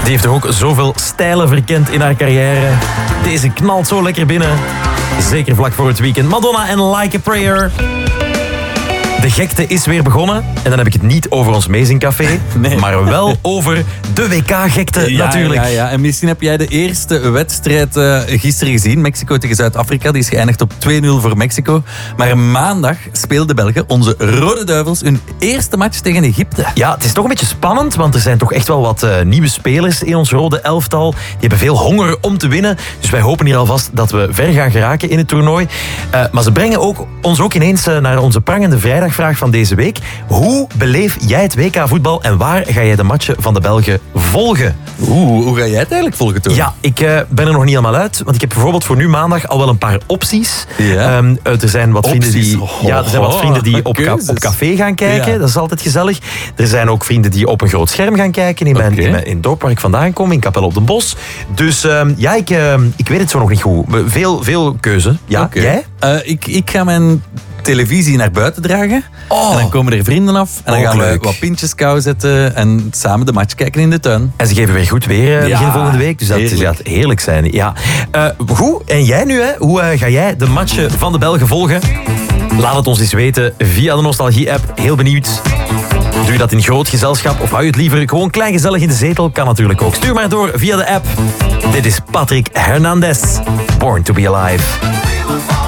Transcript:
Die heeft toch ook zoveel stijlen verkend in haar carrière. Deze knalt zo lekker binnen. Zeker vlak voor het weekend. Madonna en Like a Prayer. De gekte is weer begonnen. En dan heb ik het niet over ons Meezingcafé, Nee. maar wel over de WK-gekte natuurlijk. Ja. En misschien heb jij de eerste wedstrijd gisteren gezien. Mexico tegen Zuid-Afrika. Die is geëindigd op 2-0 voor Mexico. Maar maandag speelden Belgen, onze Rode Duivels, hun eerste match tegen Egypte. Ja, het is toch een beetje spannend, want er zijn toch echt wel wat nieuwe spelers in ons rode elftal. Die hebben veel honger om te winnen. Dus wij hopen hier alvast dat we ver gaan geraken in het toernooi. Maar ze brengen ons ook ineens naar onze prangende vrijdagvraag van deze week. Hoe beleef jij het WK-voetbal en waar ga jij de matchen van de Belgen volgen? Hoe ga jij het eigenlijk volgen, Toon? Ja, ik ben er nog niet helemaal uit. Want ik heb bijvoorbeeld voor nu maandag al wel een paar opties. Ja. Er zijn wat vrienden die, op keuzes. café gaan kijken. Ja. Dat is altijd gezellig. Er zijn ook vrienden die op een groot scherm gaan kijken. In het dorp waar ik vandaan kom, in Capelle op den Bosch. Dus ik weet het zo nog niet goed. Veel keuze. Ja, Oké. jij? Ik ga mijn televisie naar buiten dragen. Oh. En dan komen er vrienden af. En dan Ook gaan we leuk. wat pintjes kou zetten. En samen de match kijken in de tuin. En ze geven weer goed weer begin Ja, volgende week. Dus dat heerlijk. gaat heerlijk zijn. Ja. Goed, en jij nu? Hè? Hoe ga jij de matchen van de Belgen volgen? Laat het ons eens weten via de Nostalgie-app. Heel benieuwd. Doe je dat in groot gezelschap of hou je het liever gewoon klein gezellig in de zetel? Kan natuurlijk ook. Stuur maar door via de app. Dit is Patrick Hernandez. Born to be Alive.